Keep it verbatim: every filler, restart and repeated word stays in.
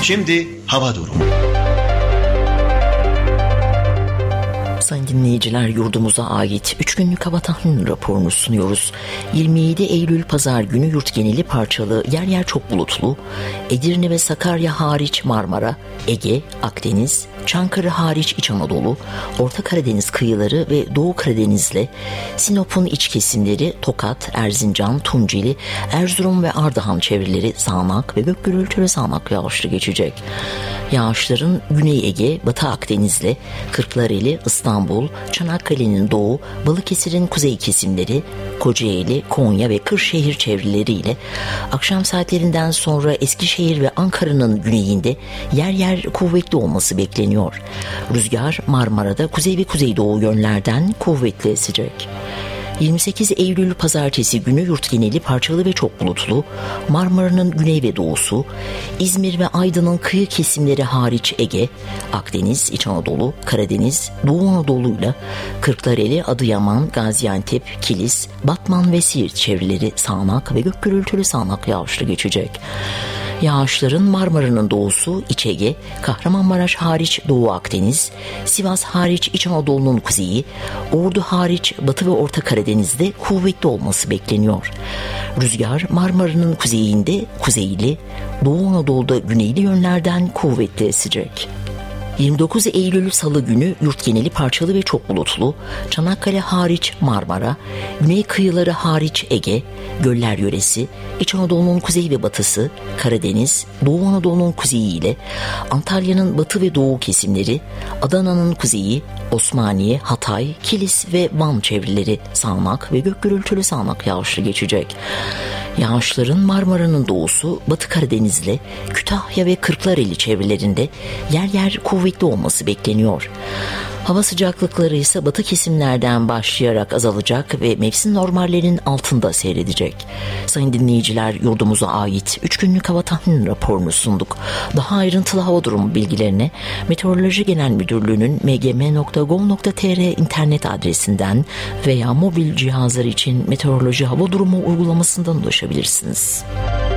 Şimdi hava durumu. Sayın dinleyiciler, yurdumuza ait üç günlük hava tahmin raporunu sunuyoruz. yirmi yedi Eylül Pazar günü yurt geneli parçalı, yer yer çok bulutlu. Edirne ve Sakarya hariç Marmara, Ege, Akdeniz, Çankırı hariç İç Anadolu, Orta Karadeniz kıyıları ve Doğu Karadeniz'le Sinop'un iç kesimleri, Tokat, Erzincan, Tunceli, Erzurum ve Ardahan çevreleri sağanak ve gök gürültülü sağanak yağışlı geçecek. Yağışların Güney Ege, Batı Akdeniz'le Kırklareli, İstanbul, Çanakkale'nin doğu, Balıkesir'in kuzey kesimleri, Kocaeli, Konya ve Kırşehir çevreleriyle akşam saatlerinden sonra Eskişehir ve Ankara'nın güneyinde yer yer kuvvetli olması bekleniyor. Rüzgar Marmara'da kuzey ve kuzeydoğu yönlerden kuvvetli esecek. yirmi sekiz Eylül Pazartesi günü yurt geneli parçalı ve çok bulutlu. Marmara'nın güney ve doğusu, İzmir ve Aydın'ın kıyı kesimleri hariç Ege, Akdeniz, İç Anadolu, Karadeniz, Doğu Anadolu'yla Kırklareli, Adıyaman, Gaziantep, Kilis, Batman ve Siirt çevreleri sağanak ve gök gürültülü sağanak yağışlı geçecek. Yağışların Marmara'nın doğusu, İç Ege, Kahramanmaraş hariç Doğu Akdeniz, Sivas hariç İç Anadolu'nun kuzeyi, Ordu hariç Batı ve Orta Karadeniz'de kuvvetli olması bekleniyor. Rüzgar Marmara'nın kuzeyinde kuzeyli, Doğu Anadolu'da güneyli yönlerden kuvvetli esecek. yirmi dokuz Eylül Salı günü yurt geneli parçalı ve çok bulutlu. Çanakkale hariç Marmara, güney kıyıları hariç Ege, göller yöresi, İç Anadolu'nun kuzey ve batısı, Karadeniz, Doğu Anadolu'nun kuzeyi ile Antalya'nın batı ve doğu kesimleri, Adana'nın kuzeyi, Osmaniye, Hatay, Kilis ve Van çevreleri sağanak ve gök gürültülü sağanak yağışlı geçecek. Yağışların Marmara'nın doğusu, Batı Karadeniz'le Kütahya ve Kırklareli çevrelerinde yer yer kuvvetli olması bekleniyor. Hava sıcaklıkları ise batı kesimlerden başlayarak azalacak ve mevsim normallerinin altında seyredecek. Sayın dinleyiciler, yurdumuza ait üç günlük hava tahmin raporunu sunduk. Daha ayrıntılı hava durumu bilgilerine Meteoroloji Genel Müdürlüğü'nün m g m nokta gov nokta t r internet adresinden veya mobil cihazlar için meteoroloji hava durumu uygulamasından ulaşabilirsiniz.